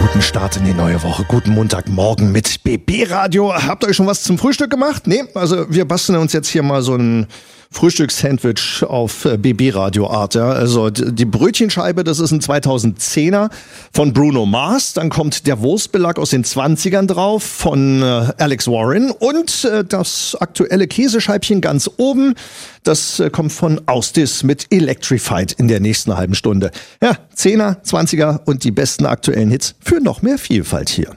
Guten Start in die neue Woche. Guten Montagmorgen mit BB Radio. Habt ihr euch schon was zum Frühstück gemacht? Nee, also wir basteln uns jetzt hier mal so ein Frühstückssandwich auf BB Radio Art. Ja. Also die Brötchenscheibe, das ist ein 2010er von Bruno Mars. Dann kommt der Wurstbelag aus den 20ern drauf von Alex Warren. Und das aktuelle Käsescheibchen ganz oben, das kommt von Austis mit Electrified in der nächsten halben Stunde. Ja, 10er, 20er und die besten aktuellen Hits für noch mehr Vielfalt hier.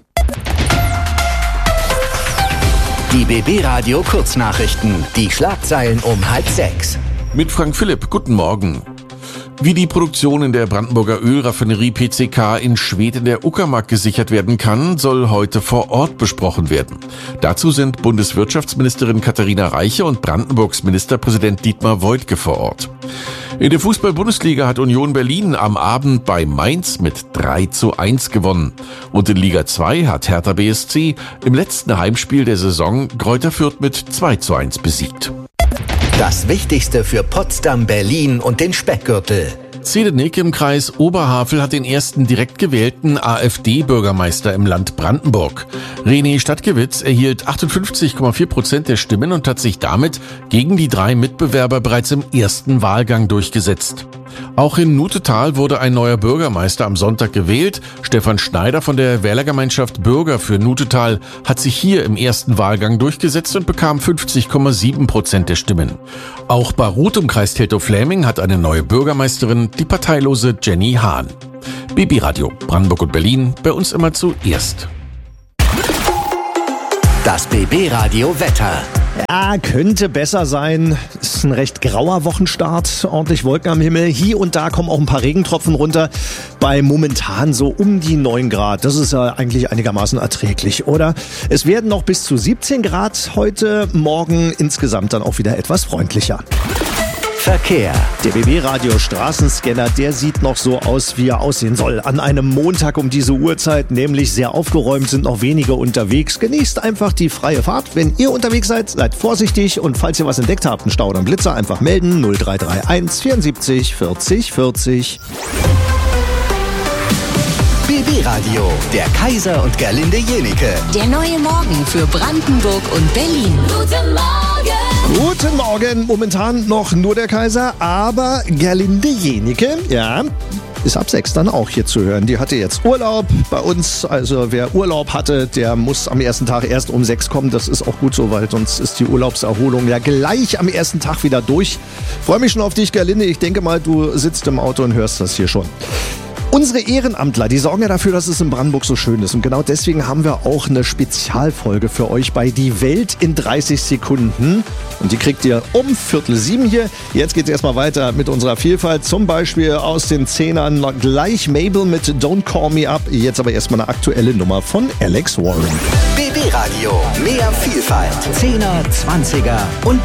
Die BB Radio Kurznachrichten. Die Schlagzeilen um 5:30. Mit Frank Philipp, guten Morgen. Wie die Produktion in der Brandenburger Ölraffinerie PCK in Schwedt in der Uckermark gesichert werden kann, soll heute vor Ort besprochen werden. Dazu sind Bundeswirtschaftsministerin Katharina Reiche und Brandenburgs Ministerpräsident Dietmar Woidke vor Ort. In der Fußball-Bundesliga hat Union Berlin am Abend bei Mainz mit 3:1 gewonnen. Und in Liga 2 hat Hertha BSC im letzten Heimspiel der Saison Greuther Fürth mit 2:1 besiegt. Das Wichtigste für Potsdam, Berlin und den Speckgürtel. Zedenick im Kreis Oberhavel hat den ersten direkt gewählten AfD-Bürgermeister im Land Brandenburg. René Stadtgewitz erhielt 58,4% der Stimmen und hat sich damit gegen die 3 Mitbewerber bereits im ersten Wahlgang durchgesetzt. Auch in Nutetal wurde ein neuer Bürgermeister am Sonntag gewählt. Stefan Schneider von der Wählergemeinschaft Bürger für Nutetal hat sich hier im ersten Wahlgang durchgesetzt und bekam 50,7% der Stimmen. Auch Barut im Kreis Teltow-Fläming hat eine neue Bürgermeisterin, die parteilose Jenny Hahn. BB Radio, Brandenburg und Berlin, bei uns immer zuerst. Das BB Radio Wetter. Ja, könnte besser sein. Ist ein recht grauer Wochenstart. Ordentlich Wolken am Himmel. Hier und da kommen auch ein paar Regentropfen runter. Bei momentan so um die 9 Grad. Das ist ja eigentlich einigermaßen erträglich, oder? Es werden noch bis zu 17 Grad heute. Morgen insgesamt dann auch wieder etwas freundlicher. Verkehr. Der BB-Radio Straßenscanner, der sieht noch so aus, wie er aussehen soll. An einem Montag um diese Uhrzeit, nämlich sehr aufgeräumt, sind noch wenige unterwegs. Genießt einfach die freie Fahrt. Wenn ihr unterwegs seid, seid vorsichtig und falls ihr was entdeckt habt, einen Stau oder einen Blitzer, einfach melden 0331 74 40 40. BB Radio, der Kaiser und Gerlinde Jenike. Der neue Morgen für Brandenburg und Berlin. Guten Morgen! Guten Morgen, momentan noch nur der Kaiser, aber Gerlinde Jenike, ja, ist ab 6 dann auch hier zu hören. Die hatte jetzt Urlaub bei uns, also wer Urlaub hatte, der muss am ersten Tag erst um 6 kommen. Das ist auch gut so, weil sonst ist die Urlaubserholung ja gleich am ersten Tag wieder durch. Freue mich schon auf dich, Gerlinde. Ich denke mal, du sitzt im Auto und hörst das hier schon. Unsere Ehrenamtler, die sorgen ja dafür, dass es in Brandenburg so schön ist. Und genau deswegen haben wir auch eine Spezialfolge für euch bei Die Welt in 30 Sekunden. Und die kriegt ihr um 6:45 hier. Jetzt geht's erstmal weiter mit unserer Vielfalt. Zum Beispiel aus den 10ern gleich Mabel mit Don't Call Me Up. Jetzt aber erstmal eine aktuelle Nummer von Alex Warren. BB Radio, mehr Vielfalt. 10er, 20er und